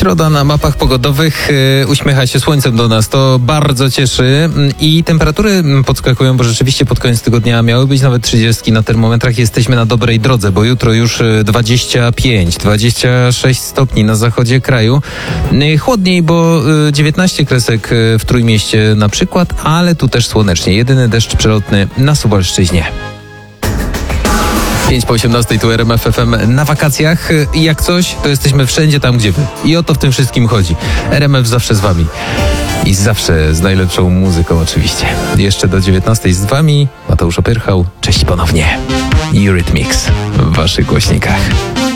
Środa na mapach pogodowych uśmiecha się słońcem do nas. To bardzo cieszy i temperatury podskakują, bo rzeczywiście pod koniec tygodnia miały być nawet 30 na termometrach. Jesteśmy na dobrej drodze, bo jutro już 25, 26 stopni na zachodzie kraju. Chłodniej, bo 19 kresek w Trójmieście na przykład, ale tu też słonecznie. Jedyny deszcz przelotny na Suwalszczyźnie. 5 po 18 tu RMF FM na wakacjach i jak coś, to jesteśmy wszędzie tam, gdzie wy. I o to w tym wszystkim chodzi. RMF zawsze z wami. I zawsze z najlepszą muzyką oczywiście. Jeszcze do 19 z wami Mateusz Opyrchał. Cześć ponownie. Eurythmics w waszych głośnikach.